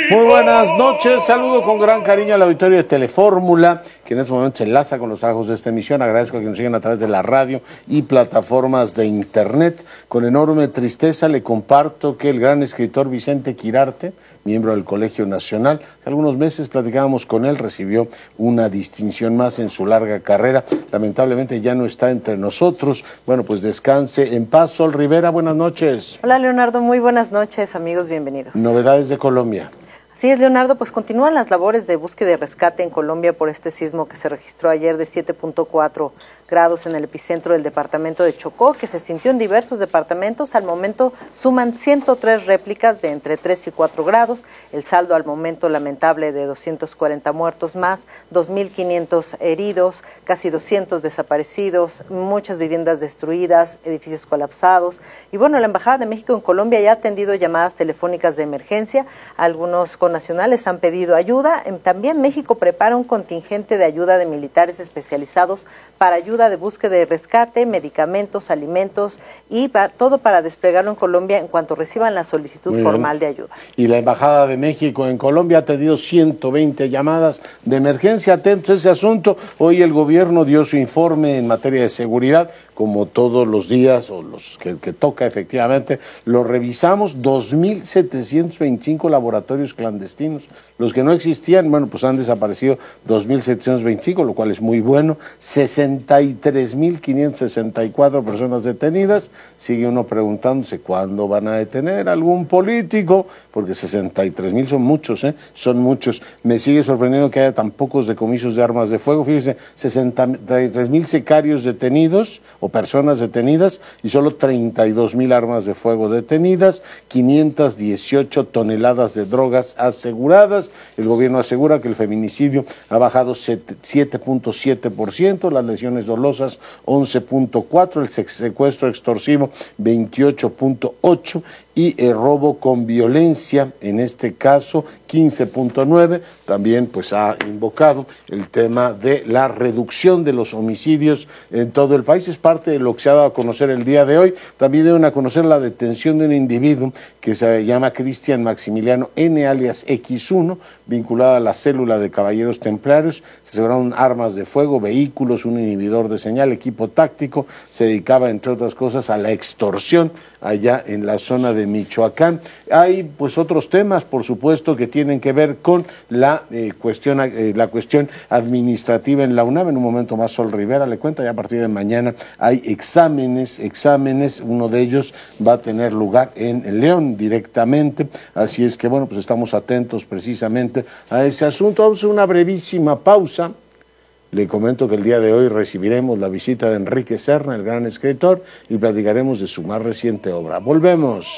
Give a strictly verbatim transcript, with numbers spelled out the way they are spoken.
Muy buenas noches, saludo con gran cariño al auditorio de Telefórmula, que en este momento se enlaza con los trabajos de esta emisión. Agradezco a que nos sigan a través de la radio y plataformas de internet. Con enorme tristeza le comparto que el gran escritor Vicente Quirarte, miembro del Colegio Nacional, hace algunos meses platicábamos con él, recibió una distinción más en su larga carrera. Lamentablemente ya no está entre nosotros. Bueno, pues descanse en paz. Sol Rivera, buenas noches. Hola Leonardo, muy buenas noches, amigos, bienvenidos. Novedades de Colombia. Así es, Leonardo, pues continúan las labores de búsqueda y rescate en Colombia por este sismo que se registró ayer de siete punto cuatro grados en el epicentro del departamento de Chocó, que se sintió en diversos departamentos. Al momento suman ciento tres réplicas de entre tres y cuatro grados. El saldo al momento lamentable de doscientos cuarenta muertos más, dos mil quinientos heridos, casi doscientos desaparecidos, muchas viviendas destruidas, edificios colapsados. Y bueno, la Embajada de México en Colombia ya ha atendido llamadas telefónicas de emergencia. Algunos connacionales han pedido ayuda. También México prepara un contingente de ayuda de militares especializados para ayuda de búsqueda y rescate, medicamentos, alimentos y para, todo para desplegarlo en Colombia en cuanto reciban la solicitud Muy formal bien. de ayuda. Y la Embajada de México en Colombia ha tenido ciento veinte llamadas de emergencia. Atentos a ese asunto. Hoy el gobierno dio su informe en materia de seguridad, como todos los días, o los que, que toca efectivamente, lo revisamos. dos mil setecientos veinticinco laboratorios clandestinos. Los que no existían, bueno, pues han desaparecido dos mil setecientos veinticinco, lo cual es muy bueno. sesenta y tres mil quinientas sesenta y cuatro personas detenidas. Sigue uno preguntándose cuándo van a detener a algún político, porque sesenta y tres mil son muchos, ¿eh? Son muchos. Me sigue sorprendiendo que haya tan pocos decomisos de armas de fuego. Fíjese, sesenta y tres mil sicarios detenidos o personas detenidas y solo treinta y dos mil armas de fuego detenidas, quinientas dieciocho toneladas de drogas aseguradas. El gobierno asegura que el feminicidio ha bajado siete punto siete por ciento, las lesiones dolosas once punto cuatro por ciento, el secuestro extorsivo veintiocho punto ocho por ciento y el robo con violencia, en este caso quince punto nueve por ciento. También pues ha invocado el tema de la reducción de los homicidios en todo el país. Es parte de lo que se ha dado a conocer el día de hoy. También deben a conocer la detención de un individuo que se llama Cristian Maximiliano N, alias equis uno, vinculado a la célula de Caballeros Templarios. Se aseguraron armas de fuego, vehículos, un inhibidor de señal, equipo táctico. Se dedicaba, entre otras cosas, a la extorsión allá en la zona de Michoacán. Hay pues otros temas, por supuesto, que tienen que ver con la eh, cuestión eh, la cuestión administrativa en la UNAM. En un momento más Sol Rivera le cuenta, ya a partir de mañana hay exámenes, exámenes, uno de ellos va a tener lugar en León directamente, así es que bueno, pues estamos atentos precisamente a ese asunto. Vamos a una brevísima pausa. Le comento que el día de hoy recibiremos la visita de Enrique Serna, el gran escritor, y platicaremos de su más reciente obra. Volvemos.